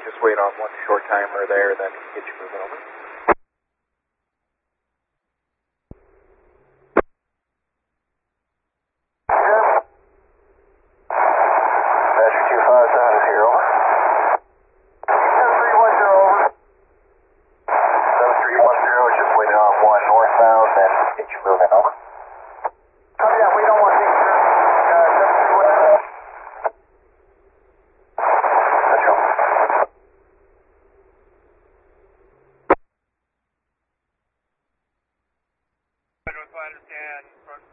just wait on one short timer there, then get you moving over. Badger 257 is here, over. 7310, over. 7310, just waiting on one northbound, then get you moving, over. Oh yeah, we don't want to take 7310. Let's go. I understand, front